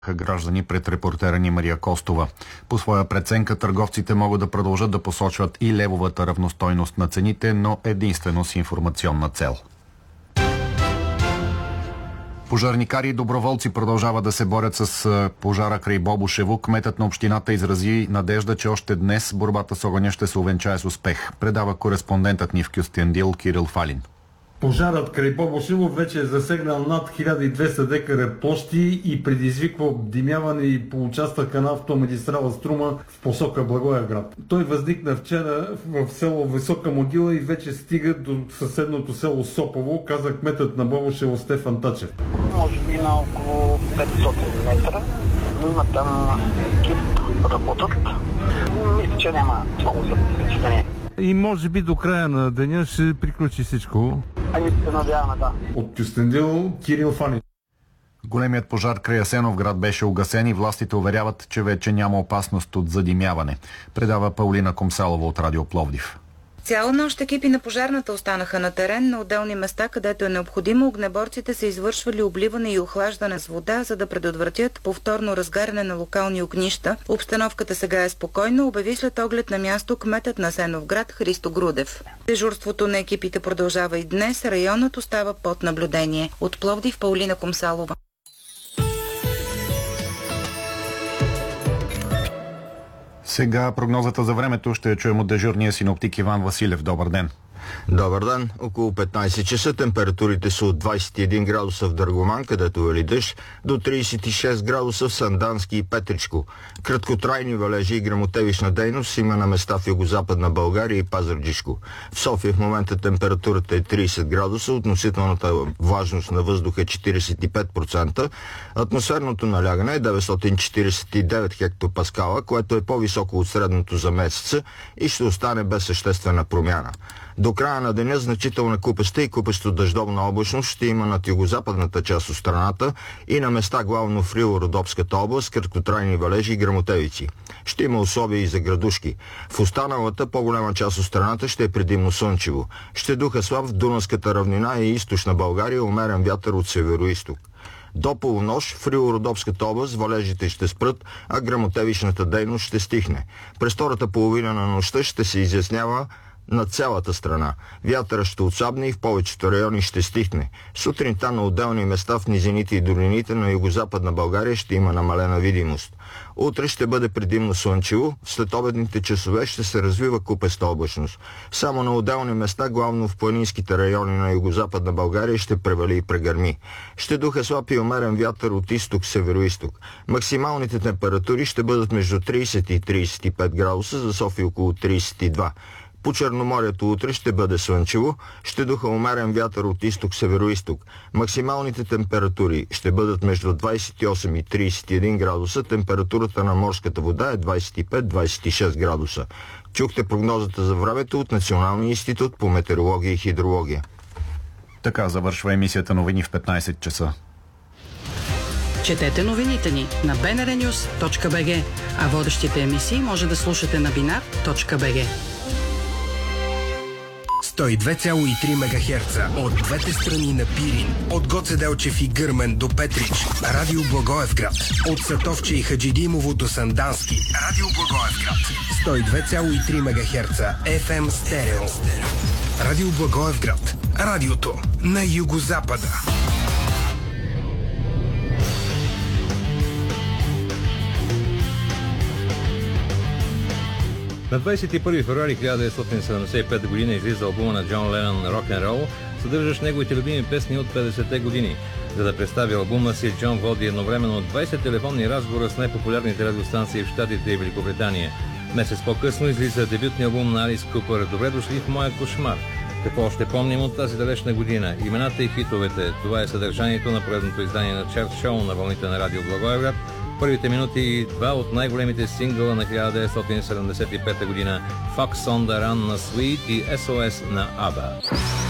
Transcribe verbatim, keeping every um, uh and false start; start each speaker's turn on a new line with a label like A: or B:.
A: граждани пред репортера ни Мария Костова. По своя преценка търговците могат да продължат да посочват и левовата равностойност на цените, но единствено с информационна цел. Пожарникари и доброволци продължават да се борят с пожара край Бобошево. Кметът на общината изрази надежда, че още днес борбата с огъня ще се увенчае с успех. Предава кореспондентът ни в Кюстендил Кирил Фалин.
B: Пожарът край Бобошево вече е засегнал над хиляда и двеста декара площи и предизвиква обдимяване и по участъка на автомагистрала Струма в посока Благоевград. Той възникна вчера в село Висока могила и вече стига до съседното село Сопово, каза кметът на Бобошево Стефан Тачев.
C: Може би на около петстотин метра. Има там екип работят. Мисля, че няма много за впечатление.
B: И може би до края на деня ще приключи всичко.
C: Ами се надяваме, да.
B: От Кюстендил Кирил Фалин.
A: Големият пожар край Асеновград беше угасен и властите уверяват, че вече няма опасност от задимяване. Предава Паулина Комсалова от Радио Пловдив.
D: Цяла нощ екипи на пожарната останаха на терен. На отделни места, където е необходимо, огнеборците са извършвали обливане и охлаждане с вода, за да предотвратят повторно разгаряне на локални огнища. Обстановката сега е спокойна, обяви след оглед на място кметът на Асеновград Христо Грудев. Дежурството на екипите продължава и днес. Районът остава под наблюдение. От Пловдив Паулина Комсалова.
A: Сега прогнозата за времето ще чуем от дежурния синоптик Иван Василев. Добър ден!
E: Добър ден! Около петнайсет часа температурите са от двайсет и един градуса в Дъргоман, където вали дъжд, до трийсет и шест градуса в Сандански и Петричко. Краткотрайни валежи и гръмотевична дейност има на места в югозападна България и Пазарджишко. В София в момента температурата е трийсет градуса, относителната влажност на въздуха е четирийсет и пет процента, атмосферното налягане е деветстотин четирийсет и девет хектопаскала, което е по-високо от средното за месеца и ще остане без съществена промяна. До края на деня значителна купеста и купесто дъждовна облачност ще има над югозападната част от страната и на места главно в Рило-Родопската област, краткотрайни валежи и гръмотевици. Ще има условия и за градушки. В останалата по-голяма част от страната ще е предимно слънчево. Ще духа слаб в Дунавската равнина и източна България, умерен вятър от североизток. До полунощ в Рило-Родопската област валежите ще спрат, а гръмотевичната дейност ще стихне. През втората половина на нощта ще се изяснява на цялата страна. Вятърът ще отслабне и в повечето райони ще стихне. Сутринта на отделни места в низините и долините на югозападна България ще има намалена видимост. Утре ще бъде предимно слънчево, след обедните часове ще се развива купеста облачност. Само на отделни места, главно в планинските райони на югозападна България, ще превали и прегърми. Ще духа слаб и умерен вятър от изток-североизток. Максималните температури ще бъдат между трийсет и трийсет и пет градуса, за София около трийсет и два. По Черноморието утре ще бъде слънчево, ще духа умерен вятър от изток-североизток. Максималните температури ще бъдат между двайсет и осем и трийсет и един градуса, температурата на морската вода е двайсет и пет до двайсет и шест градуса. Чухте прогнозата за времето от Националния институт по метеорология и хидрология.
A: Така завършва емисията новини в петнайсет часа.
F: Четете новините ни на би ен ар нюс точка би джи, а водещите емисии може да слушате на бинар точка би джи.
G: сто и две цяло и три мегахерца от двете страни на Пирин, от Гоце Делчев и Гърмен до Петрич, Радио Благоевград, от Сатовче и Хаджидимово до Сандански, Радио Благоевград, сто и две цяло и три мегахерца еф ем стерео. Радио Благоевград, радиото на югозапада.
H: На двайсет и първи февруари хиляда деветстотин седемдесет и пета година излиза албума на Джон Ленън «Рок-н-рол», съдържащ неговите любими песни от петдесетте години. За да представи албума си, Джон води едновременно двайсет телефонни разговора с най-популярните радиостанции в Щатите и Великобритания. Месец по-късно излиза дебютния албум на Алис Купър «Добре дошли в моя кошмар». Какво ще помним от тази далечна година? Имената и хитовете. Това е съдържанието на поредното издание на Чарт Шоу на вълните на Радио Благоевград. Първите минути и два от най-големите сингъла на хиляда деветстотин седемдесет и пета година «Fox on the Run» на Sweet и ес о ес на ABBA.